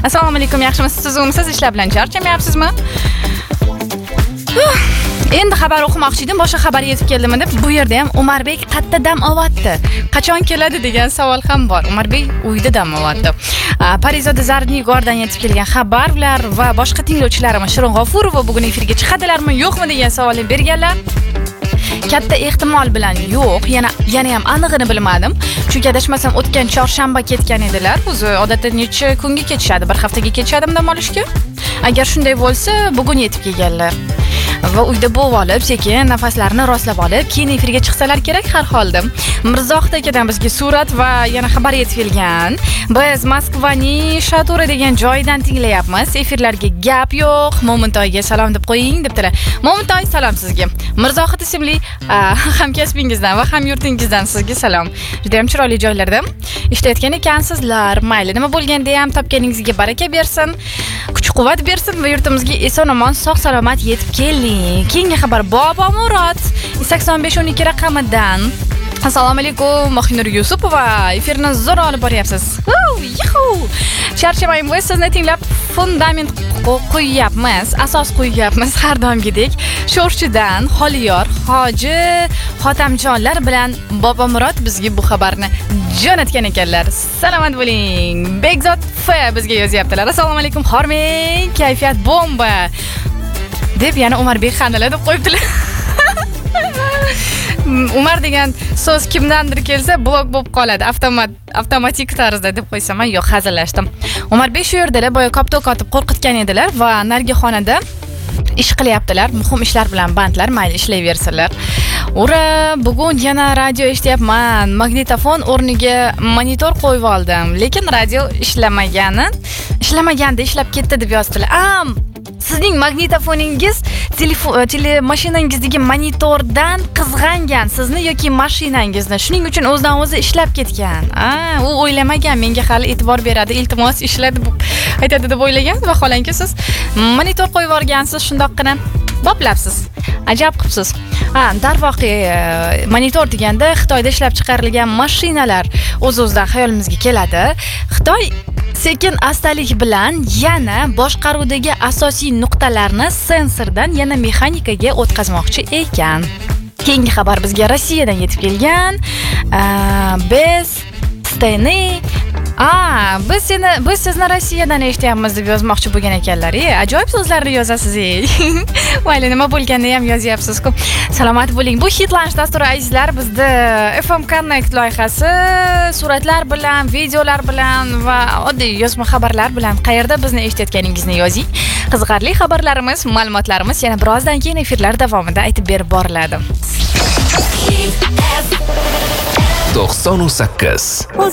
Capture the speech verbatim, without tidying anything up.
Assalomu alaykum, yaxshimisiz, tuzukmisiz, ishlar bilan charchamayapsizmi? Endi xabar o'qimoqchi edim, boshqa xabar yetib keldimi deb. Bu yerda ham Umarbek qayerda dam olyapti? Qachon keladi degan savol ham bor. Umarbek uyda dam olyapti. Parizoda Zarnigordan yetib kelgan xabarlar va boshqa tinglovchilarimiz Shirin G'ofurova bugun efirga chiqadilarmi, yo'qmi degan savolni berganlar. Katta ehtimol bilan yo'q, yana yana ham anig'ini bilmadim. Chunki adashmasam o'tgan chorshanba ketgan edilar. O'zi odatda necha kunga ketishadi? Bir haftaga ketishadimi dam olishga? Agar shunday bo'lsa, bugun yetib kelganlar. Va uyda bo'lib olib, sekin nafaslarini rostlab olib, keyin efirga chiqsalar kerak har holda. Mirzohid akadan bizga surat va yana xabar yetib kelgan. Biz Moskvaning Shatura degan joyidan tinglayapmiz. Efirlarga gap yo'q. Mo'mintoyga salom deb qo'ying debdilar. Mo'mintoy, salom sizga. Mirzohid ismli hamkasbingizdan va hamyurtingizdan sizga salom. Juda ham chiroyli joylarda ishlayotgan ekansizlar. Mayli, nima bo'lganda ham topganingizga baraka bersin, kuch-quvvat bersin va yurtimizga eson-omon, sog'-salomat yetib keling. Keyingi xabar Bobo Murod sakson besh o'n ikki raqamidan. Assalomu alaykum, Mahinur Yusupova. Efirni zo'r olib boryapsiz. Yuhu! Charchamang, biz sizni tinglab fundament qo'yyapmiz, asos qo'yyapmiz har doimgidek. Sho'rchidan Xoliyor, Hoji, Xotamjonlar bilan Bobo Murod bizga bu xabarni jo'natgan ekanlar. Salomat bo'ling. Bekzod F bizga yozyaptilar. Assalomu alaykum, Xorming, kayfiyat bomba. deb yana Umarbek xandala deb qo'yibdilar. Umar degan so'z kimdandir kelsa blok bo'lib qoladi, avtomat avtomatik tarzda deb qo'ysam, yo'q, hazillashdim. Umarbek shu yerdalar boya koptok otib qo'rqitgan edilar va narigi xonada ish qilyaptilar, muhim ishlar bilan bandlar, mayli ishlayversinlar. Ura, bugun yana radio eshityapman. Magnitofon o'rniga monitor qo'yib oldim, lekin radio ishlamagani, ishlamaganda ishlab ketdi deb yozdilar. Am Sizning magnitofoningiz telefon tele mashinangizdagi monitordan qizg'angan sizni yoki mashinangizni. Shuning uchun o'zidan o'zi ishlab ketgan. A, u o'ylamagan, menga hali e'tibor beradi, iltimos ishladi deb aytadi deb o'ylagan va xolanki siz monitor qo'yib yuborgansiz, shundoqqina boplabsiz. Ajab qilibsiz. Ha, darvoqe monitor deganda Xitoyda ishlab chiqarilgan mashinalar o'z-o'zidan xayolimizga keladi. Xitoy sekin astalik bilan yana boshqaruvdagi asosiy nuqtalarni sensordan yana mexanikaga o'tkazmoqchi ekan. Keyingi xabar bizga Rossiyadan yetib kelgan. Biz Steni A, biz seni biz sizni Rossiyadan eshityapmiz deb yozmoqchi bo'lgan ekanlar. Ey, ajoyib so'zlarni yozasiz, ey. Mayli, nima bo'lganda ham yozyapsiz-ku. Salomat bo'ling. Bu Hitlansh dasturi azizlar, bizda F M Connect loyihasi suratlar bilan, videolar bilan va oddiy yozma xabarlar bilan qayerda bizni eshitayotganingizni yozing. Qiziqarli xabarlarimiz, ma'lumotlarimiz yana birozdan keyin efirlar davomida aytib berib boriladi. to'qson sakkiz